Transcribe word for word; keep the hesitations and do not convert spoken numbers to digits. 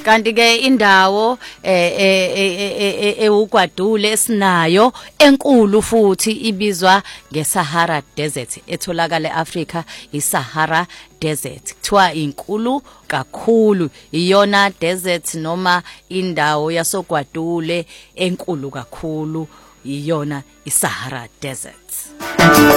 kanti ke indawo ewugwadule esinayo enkulu futhi ibizwa ngeSahara Desert etholakala eAfrika iSahara Desert kuthiwa inkulu kakhulu iyona desert noma indawo yasogwadule enkulu kakhulu iyona iSahara Desert.